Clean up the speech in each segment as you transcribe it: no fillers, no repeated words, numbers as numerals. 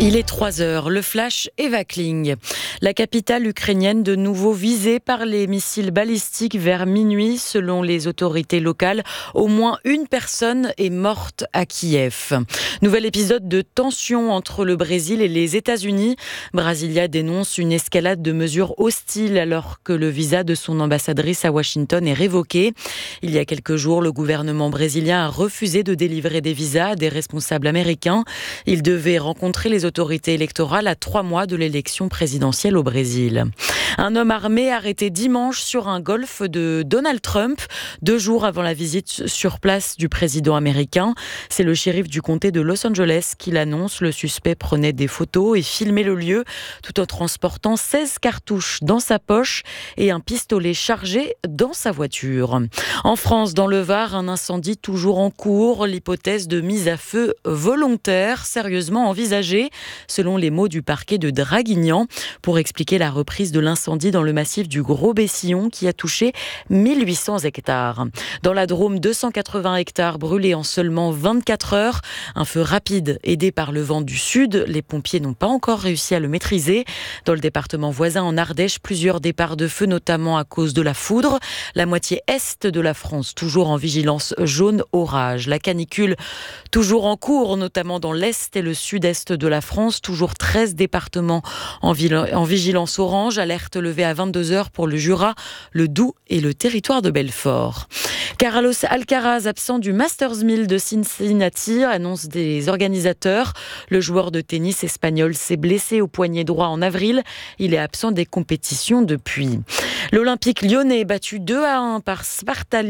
Il est 3h, le flash Eva Kling. La capitale ukrainienne de nouveau visée par les missiles balistiques vers minuit. Selon les autorités locales, au moins une personne est morte à Kiev. Nouvel épisode de tension entre le Brésil et les États-Unis. Brasilia dénonce une escalade de mesures hostiles alors que le visa de son ambassadrice à Washington est révoqué. Il y a quelques jours, le gouvernement brésilien a refusé de délivrer des visas à des responsables américains. Il devait rencontrer les autorités électorales à 3 mois de l'élection présidentielle au Brésil. Un homme armé arrêté dimanche sur un golf de Donald Trump, 2 jours avant la visite sur place du président américain. C'est le shérif du comté de Los Angeles qui l'annonce. Le suspect prenait des photos et filmait le lieu tout en transportant 16 cartouches dans sa poche et un pistolet chargé dans sa voiture. En France, dans le Var, un incendie toujours en cours. L'hypothèse de mise à feu volontaire sérieusement envisagée, selon les mots du parquet de Draguignan, pour expliquer la reprise de l'incendie dans le massif du Gros-Bessillon qui a touché 1800 hectares. Dans la Drôme, 280 hectares brûlés en seulement 24 heures. Un feu rapide aidé par le vent du sud. Les pompiers n'ont pas encore réussi à le maîtriser. Dans le département voisin, en Ardèche, plusieurs départs de feu, notamment à cause de la foudre. La moitié est de la France, toujours en vigilance jaune orage. La canicule, toujours en cours, notamment dans l'est et le sud-est de la France. Toujours 13 départements en vigilance orange. Alerte levée à 22h pour le Jura, le Doubs et le territoire de Belfort. Carlos Alcaraz, absent du Masters 1000 de Cincinnati, annonce des organisateurs. Le joueur de tennis espagnol s'est blessé au poignet droit en avril. Il est absent des compétitions depuis. L'Olympique lyonnais battu 2-1 par Sparta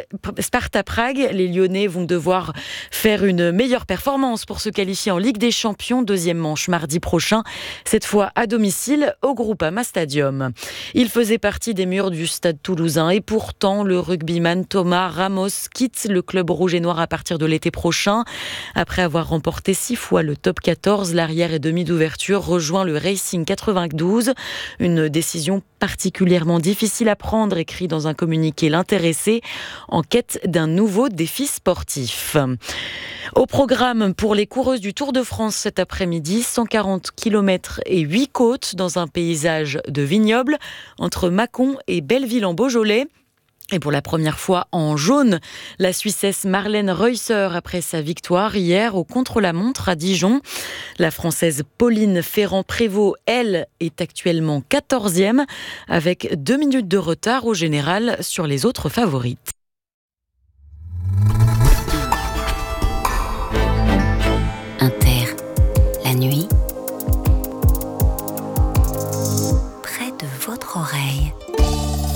Prague. Les Lyonnais vont devoir faire une meilleure performance pour se qualifier en Ligue des Champions. Deuxième manche mardi prochain, cette fois à domicile au Groupama Stadium. Il faisait partie des murs du stade toulousain et pourtant le rugbyman Thomas Ramos quitte le club rouge et noir à partir de l'été prochain. Après avoir remporté 6 fois le top 14, l'arrière et demi d'ouverture rejoint le Racing 92. Une décision particulièrement difficile à prendre, écrit dans un communiqué l'intéressé, en quête d'un nouveau défi sportif. Au programme pour les coureuses du Tour de France cet après-midi, 140 km et 8 côtes dans un paysage de vignobles entre Mâcon et Belleville-en-Beaujolais. Et pour la première fois en jaune, la Suissesse Marlène Reusser après sa victoire hier au contre-la-montre à Dijon. La Française Pauline Ferrand-Prévot, elle, est actuellement 14e avec 2 minutes de retard au général sur les autres favorites. Inter, la nuit, près de votre oreille.